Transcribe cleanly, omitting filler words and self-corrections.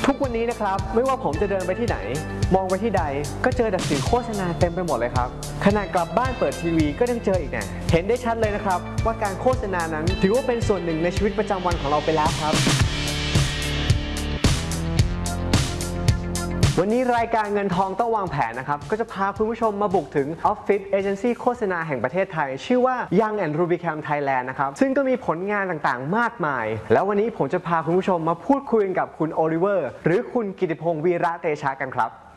ทุกวันนี้นะครับไม่ว่าผมจะเดินไปที่ไหนมองไปที่ใดก็เจอแต่สิ่งโฆษณาเต็มไปหมดเลยครับขณะกลับบ้านเปิดทีวีก็ยังเจออีกเนี่ยเห็นได้ชัดเลยนะครับว่าการโฆษณานั้นถือว่าเป็นส่วนหนึ่งในชีวิตประจำวันของเราไปแล้วครับวันนี้รายการเงินทองต้องวางแผนนะครับก็จะพาคุณผู้ชมมาบุกถึงออฟฟิศเอเจนซี่โฆษณาแห่งประเทศไทยชื่อว่า Young and Rubicam Thailand นะครับซึ่งก็มีผลงานต่างๆมากมายแล้ววันนี้ผมจะพาคุณผู้ชมมาพูดคุยกับคุณโอลิเวอร์หรือคุณกิติพงศ์วีระเตชะกันครับ